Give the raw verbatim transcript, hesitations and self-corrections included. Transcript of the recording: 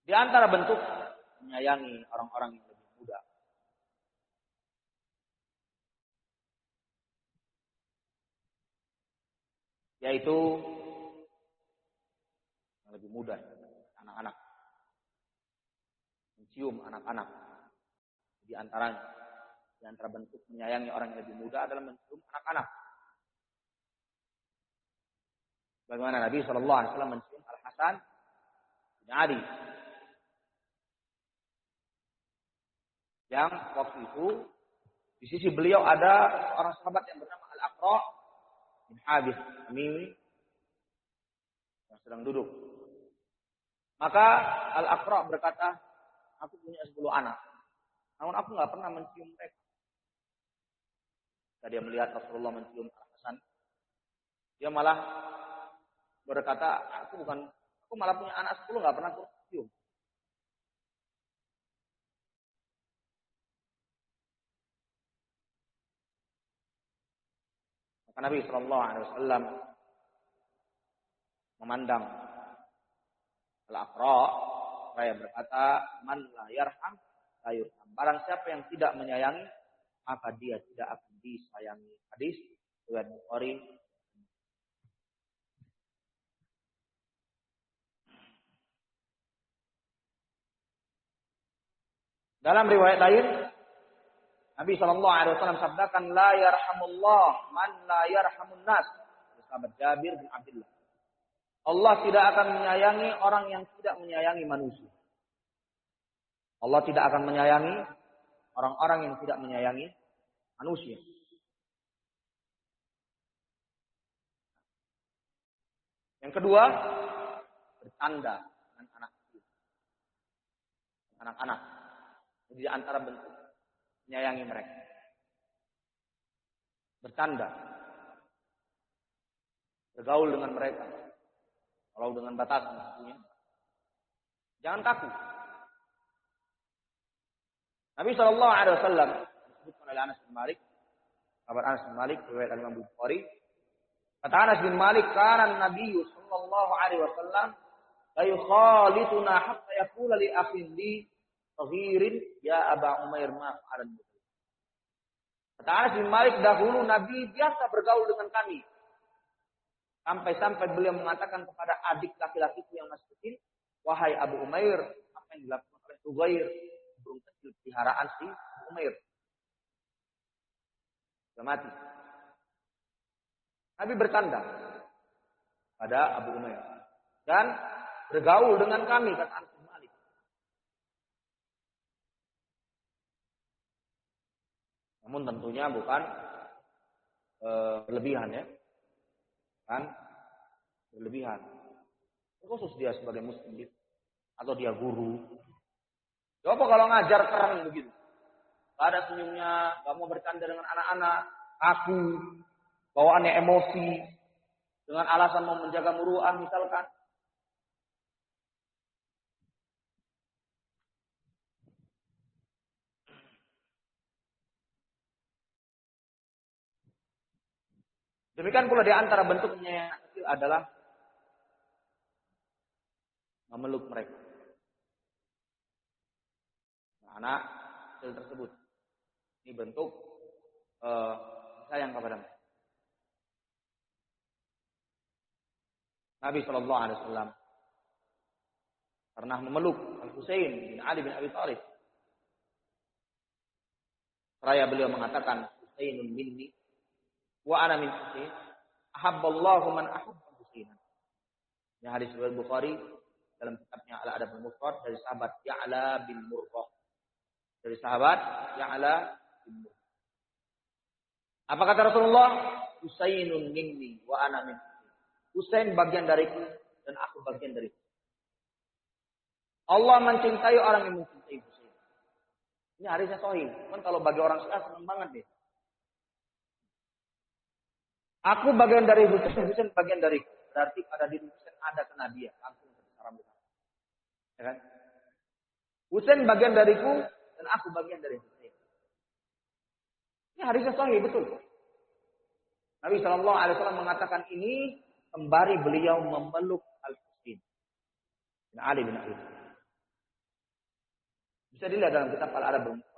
Di antara bentuk menyayangi orang-orang yang lebih muda. Yaitu yang lebih muda, anak-anak. Mencium anak-anak. Di antaranya, di antara bentuk menyayangi orang yang lebih muda adalah mencium anak-anak. Bagaimana Nabi shallallahu alaihi wasallam mencium Al-Hasan bin Ali. Yang waktu itu di sisi beliau ada seorang sahabat yang bernama Al-Aqra bin Habis Tamimi yang sedang duduk. Maka Al-Aqra berkata, aku punya sepuluh anak. Namun aku nggak pernah mencium mereka. Ketika dia melihat Rasulullah mencium Al-Hasan, dia malah berkata, aku bukan, aku malah punya anak sepuluh nggak pernah aku cium. Maka Nabi shallallahu alaihi wasallam memandang Al-Aqra, saya berkata, man la yarham la yurham. Barang siapa yang tidak menyayangi, maka dia tidak akan disayangi. Hadis riwayat Bukhari. Dalam riwayat lain, Nabi shallallahu alaihi wasallam sabdakan, la yarhamullah man la yarhamun nas. Sahabat Jabir bin Abdullah. Allah tidak akan menyayangi orang yang tidak menyayangi manusia. Allah tidak akan menyayangi orang-orang yang tidak menyayangi manusia. Yang kedua, bercanda dengan anak kecil. Anak-anak. Jadi antara bentuk menyayangi mereka. Bercanda. Bergaul dengan mereka. Kalau dengan batas tentunya. Jangan kaku. Nabi shallallahu alaihi wasallam disebutkan oleh Anas bin Malik, kabar Anas bin Malik riwayat Imam Bukhari. Kata Anas bin Malik, "Kana Nabi sallallahu alaihi wasallam la yukhalituna hatta yaqula li akhin li saghirin ya Aba Umair ma fa'ala." Kata Anas bin Malik, dahulu Nabi biasa bergaul dengan kami. Sampai-sampai beliau mengatakan kepada adik laki-lakiku yang masih kecil, "Wahai Abu Umair, apa yang dilakukan oleh Tughair, burung kecil peliharaan si Umair? Sudah mati." Nabi bercanda pada Abu Umair dan bergaul dengan kami, kata Anas bin Malik. Namun tentunya bukan e, berlebihan ya. Kan berlebihan. Khusus dia sebagai muslim atau dia guru. Coba kalau ngajar keren begitu. Gak ada senyumnya, gak mau bercanda dengan anak-anak, aku, bawaannya emosi, dengan alasan mau menjaga muruah misalkan. Demikian pula di antara bentuknya yang kecil adalah memeluk mereka. Nah, anak kecil tersebut. Ini bentuk uh, sayang kepada mereka. Nabi shallallahu alaihi wasallam pernah memeluk Al-Husain bin Ali bin Abi Thalib. Seraya beliau mengatakan, Husainun minni wa ana min Husain. Ahabballahu man ahabba Husainan. Ini hadis riwayat Bukhari dalam kitabnya Al-Adab al-Mufrad dari sahabat Ya'la bin Murrah. Dari sahabat Ya'la bin Murrah. Apa kata Rasulullah? Husainun minni wa ana min Husain. Husain bagian dariku dan aku bagian dariku. Allah mencintai orang yang mencintai Husain. Ini hadisnya sahih. Kan kalau bagi orang Syiah senang banget deh. Aku bagian dari Husain, Husain bagian dariku. Berarti pada diri Husain ada kenabian. Langsung secara mudah. Ya kan? Husain bagian dariku dan aku bagian dari Husain. Ini hadisnya sahih betul. Nabi shallallahu alaihi wasallam mengatakan ini kembali beliau memeluk Al-Husain bin Ali bin Abi Thalib. Bisa dilihat dalam kitab Al-Adab